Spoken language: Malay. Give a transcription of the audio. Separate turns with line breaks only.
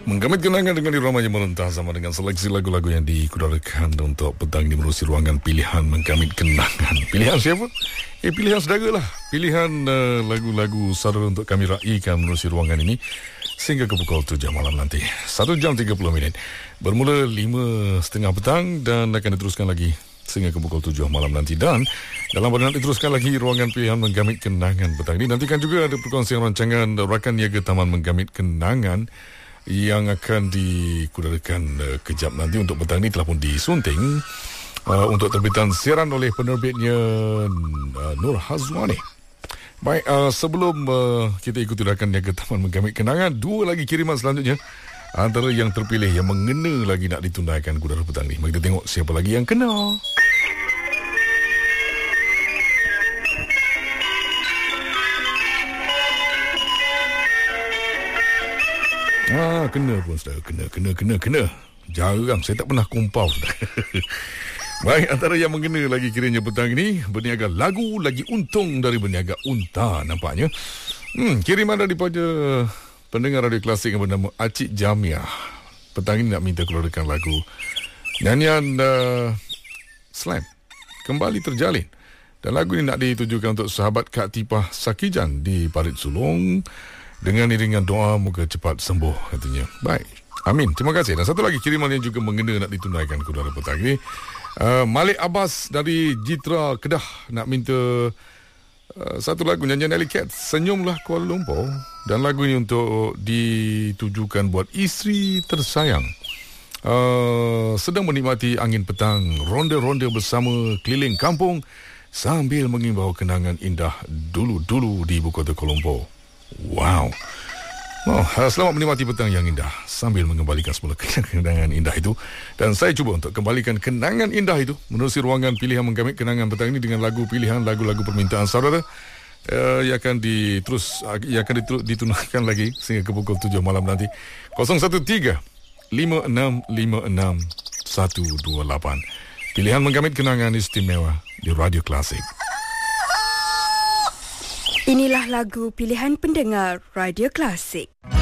Menggamit kenangan dengan irama yang merentas sama dengan seleksi lagu-lagu yang dikudarakan untuk petang ini menerusi ruangan pilihan menggamit kenangan. Pilihan siapa? Pilihan saudara lah. Pilihan lagu-lagu saudara untuk kami raikan menerusi ruangan ini sehingga ke pukul 7 malam nanti. 1 jam 30 minit. Bermula 5.30 petang dan akan diteruskan lagi sehingga ke pukul 7 malam nanti. Dan dalam pada nanti teruskan lagi ruangan pilihan menggamit kenangan petang ini. Nantikan juga ada perkongsian rancangan rakan niaga Taman Menggamit Kenangan yang akan dikudarakan kejap nanti. Untuk petang ini telah pun disunting untuk terbitan siaran oleh penerbitnya Nur Hazwani. Baik, sebelum kita ikuti rakan niaga Taman Menggamit Kenangan, 2 lagi kiriman selanjutnya antara yang terpilih yang mengena lagi nak ditunaikan kudara petang ini. Mari kita tengok siapa lagi yang kena. Kena pun saudara. Kena. Jarang, saya tak pernah kumpau saudara. Baik, antara yang mengena lagi kiranya petang ini, berniaga lagu lagi untung dari berniaga unta nampaknya. Kiriman daripada pendengar radio klasik yang bernama Acik Jamia. Petang ini nak minta keluarkan lagu nyanyian Slam Kembali Terjalin. Dan lagu ini nak ditujukan untuk sahabat Kak Tipah Sakijan di Parit Sulong, dengan iringan doa moga cepat sembuh katanya. Baik, amin, terima kasih. Dan satu lagi kiriman yang juga mengena nak ditunaikan kudara petang ini, Malik Abbas dari Jitra Kedah nak minta satu lagu nyanyian Ellie Cat, Senyumlah Kuala Lumpur. Dan lagu ini untuk ditujukan buat isteri tersayang, sedang menikmati angin petang, ronda-ronda bersama keliling kampung sambil mengimbau kenangan indah dulu-dulu di ibu kota Kuala Lumpur. Wow. Selamat menikmati petang yang indah sambil mengembalikan semula kenangan indah itu. Dan saya cuba untuk kembalikan kenangan indah itu menerusi ruangan pilihan menggamit kenangan petang ini dengan lagu pilihan lagu-lagu permintaan saudara yang akan ditunaikan lagi sehingga ke pukul 7 malam nanti. 013-5656-128. Pilihan menggamit kenangan istimewa di Radio Klasik.
Inilah lagu pilihan pendengar Radio Klasik.